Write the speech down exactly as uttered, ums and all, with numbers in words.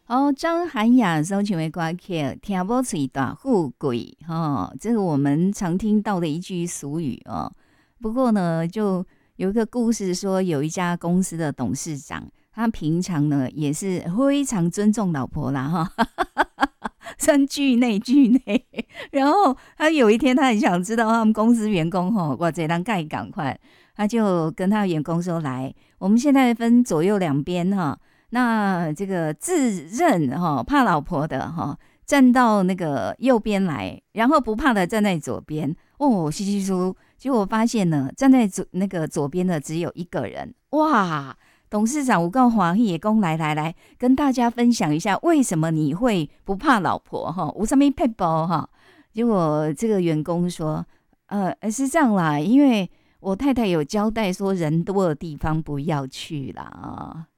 哦，张涵雅所唱的歌曲听不嘴大富贵哈，这个我们常听到的一句俗语哦。不过呢，就有一个故事说，有一家公司的董事长，他平常呢也是非常尊重老婆啦哈，算剧内剧内。然后他有一天，他很想知道他们公司员工哈，哇，这让盖赶快，他就跟他的员工说：来，我们现在分左右两边哈。那这个自认哈怕老婆的哈，站到那个右边来，然后不怕的站在左边。哦，稀稀疏，结果我发现呢，站在左那个左边的只有一个人。哇！董事长，我告黄野公来来来，跟大家分享一下，为什么你会不怕老婆哈？有什么撇步哈？结果这个员工说，呃，是这样啦，因为我太太有交代说，人多的地方不要去啦啊。